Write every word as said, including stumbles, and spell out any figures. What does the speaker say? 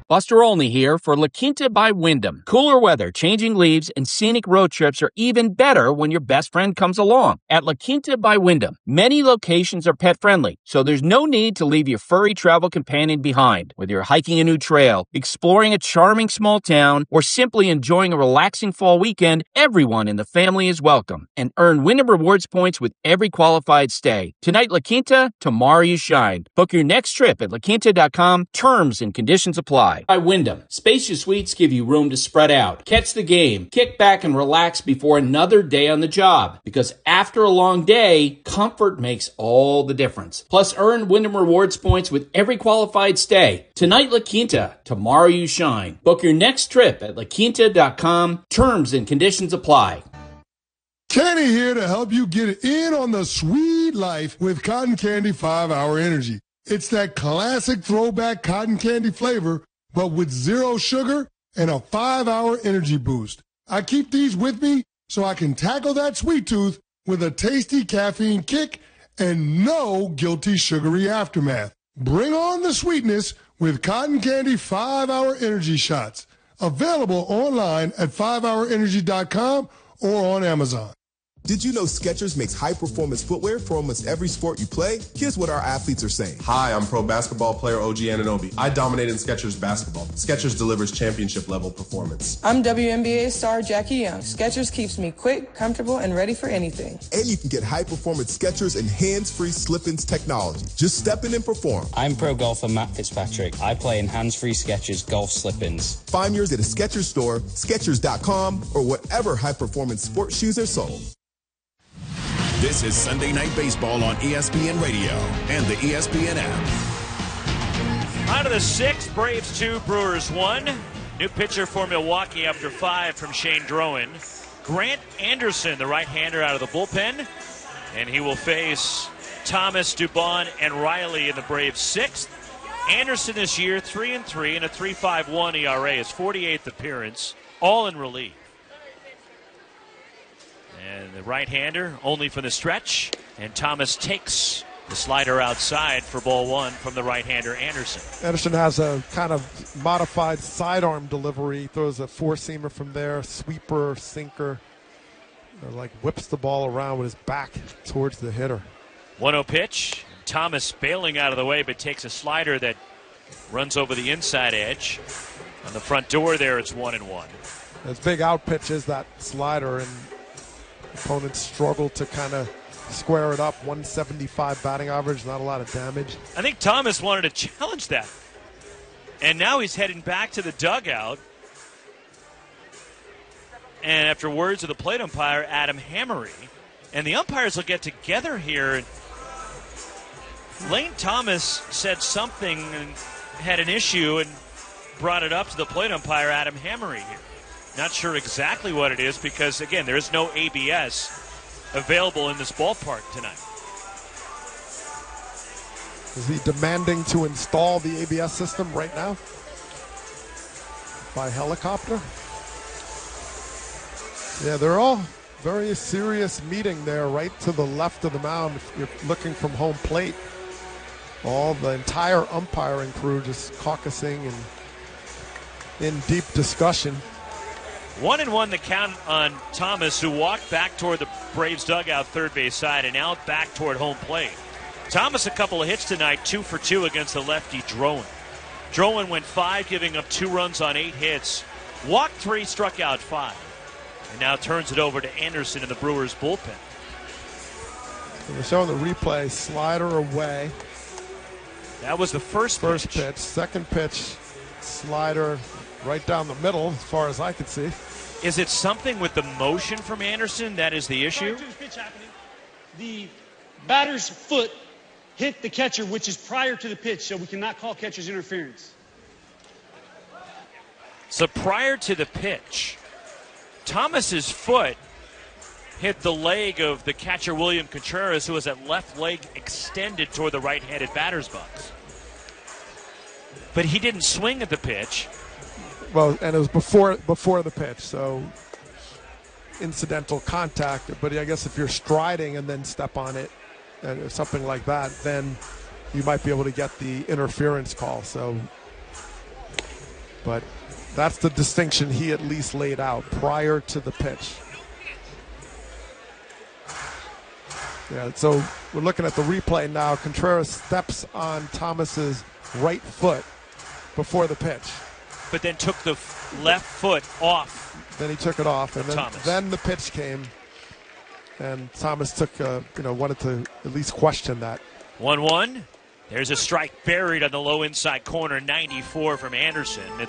Buster Olney here for La Quinta by Wyndham. Cooler weather, changing leaves, and scenic road trips are even better when your best friend comes along. At La Quinta by Wyndham, many locations are pet-friendly, so there's no need to leave your furry travel companion behind. Whether you're hiking a new trail, exploring a charming small town, or simply enjoying a relaxing fall weekend, everyone in the family is welcome. And earn Wyndham Rewards points with every qualified stay. Tonight, La Quinta, tomorrow you shine. Book your next trip at la quinta dot com. Terms and conditions apply. By Wyndham, spacious suites give you room to spread out. Catch the game, kick back and relax before another day on the job. Because after a long day, comfort makes all the difference. Plus, earn Wyndham Rewards points with every qualified stay. Tonight, La Quinta, tomorrow you shine. Book your next trip at la quinta dot com. Terms and conditions apply. Kenny here to help you get in on the sweet life with Cotton Candy five hour Energy. It's that classic throwback cotton candy flavor, but with zero sugar and a five hour energy boost. I keep these with me so I can tackle that sweet tooth with a tasty caffeine kick and no guilty sugary aftermath. Bring on the sweetness with Cotton Candy five hour Energy Shots. Available online at five hour energy dot com or on Amazon. Did you know Skechers makes high-performance footwear for almost every sport you play? Here's what our athletes are saying. Hi, I'm pro basketball player O G Anunoby. I dominate in Skechers basketball. Skechers delivers championship-level performance. I'm W N B A star Jackie Young. Skechers keeps me quick, comfortable, and ready for anything. And you can get high-performance Skechers and hands-free slip-ins technology. Just step in and perform. I'm pro golfer Matt Fitzpatrick. I play in hands-free Skechers golf slip-ins. Find yours at a Skechers store, Skechers dot com, or whatever high-performance sports shoes are sold. This is Sunday Night Baseball on E S P N Radio and the E S P N app. Out of the sixth, Braves two, Brewers one. New pitcher for Milwaukee after five from Shane Drowan. Grant Anderson, the right-hander out of the bullpen. And he will face Thomas, Dubon, and Riley in the Braves' sixth. Anderson this year, three and three and a three point five one E R A, his forty-eighth appearance, all in relief. And the right-hander only for the stretch. And Thomas takes the slider outside for ball one from the right-hander Anderson. Anderson has a kind of modified sidearm delivery. He throws a four-seamer from there, sweeper, sinker. Or like whips the ball around with his back towards the hitter. one oh pitch. Thomas bailing out of the way, but takes a slider that runs over the inside edge. On the front door there, it's one and one. His big out pitch is that slider, and opponents struggle to kind of square it up. one seventy-five batting average, not a lot of damage. I think Thomas wanted to challenge that. And now he's heading back to the dugout. And after words of the plate umpire, Adam Hammery, and the umpires will get together here. Lane Thomas said something and had an issue and brought it up to the plate umpire, Adam Hammery here. Not sure exactly what it is because, again, there is no A B S available in this ballpark tonight. Is he demanding to install the A B S system right now? By helicopter? Yeah, they're all very serious meeting there right to the left of the mound if you're looking from home plate. All the entire umpiring crew just caucusing and in deep discussion. One and one the count on Thomas, who walked back toward the Braves dugout third base side and now back toward home plate. Thomas a couple of hits tonight, two for two against the lefty Drowan. Drowan went five, giving up two runs on eight hits. Walked three, struck out five. And now turns it over to Anderson in the Brewers bullpen. So they're showing the replay, slider away. That was the first, first pitch. pitch. Second pitch, slider right down the middle as far as I could see. Is it something with the motion from Anderson that is the issue? Prior to the pitch happening, the batter's foot hit the catcher, which is prior to the pitch, so we cannot call catcher's interference. So prior to the pitch, Thomas's foot hit the leg of the catcher William Contreras, who has that left leg extended toward the right-handed batter's box. But he didn't swing at the pitch. Well, and it was before before the pitch, so incidental contact. But I guess if you're striding and then step on it, and something like that, then you might be able to get the interference call. So But that's the distinction he at least laid out prior to the pitch. Yeah, so we're looking at the replay now. Contreras steps on Thomas's right foot before the pitch. But then took the f- left foot off. Then he took it off, and then, Thomas. then the pitch came, and Thomas took, uh, you know, wanted to at least question that. one one. There's a strike buried on the low inside corner, ninety-four from Anderson.